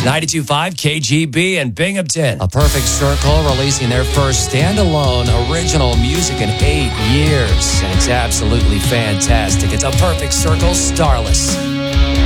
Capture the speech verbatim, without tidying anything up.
ninety-two point five K G B and Binghamton. A Perfect Circle releasing their first standalone original music in eight years. And it's absolutely fantastic. It's A Perfect Circle Starless.